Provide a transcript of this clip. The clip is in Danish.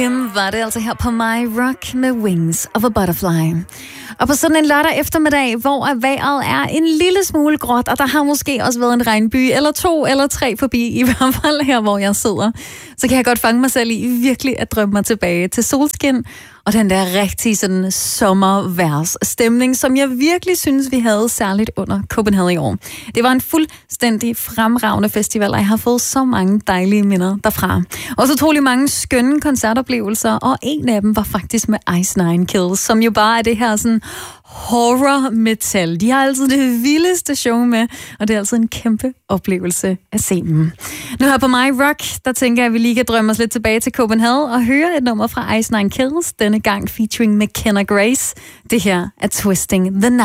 Var det altså her på My Rock med Wings of a Butterfly. Og på sådan en lørdag eftermiddag, hvor vejret er en lille smule gråt, og der har måske også været en regnby, eller 2 eller 3 forbi, i hvert fald her, hvor jeg sidder, så kan jeg godt fange mig selv i virkelig at drømme mig tilbage til solskin, og den der rigtig sådan sommervejrsstemning, som jeg virkelig synes, vi havde særligt under Copenhagen i år. Det var en fuldstændig fremragende festival, og jeg har fået så mange dejlige minder derfra. Også utrolig mange skønne koncertoplevelser, og en af dem var faktisk med Ice Nine Kills, som jo bare er det her sådan horror metal. De har altid det vildeste show med, og det er altså en kæmpe oplevelse at se dem. Nu her på My Rock, der tænker jeg, at vi lige kan drømme os lidt tilbage til Copenhagen og høre et nummer fra Ice Nine Kills, denne gang featuring McKenna Grace. Det her er Twisting the Night.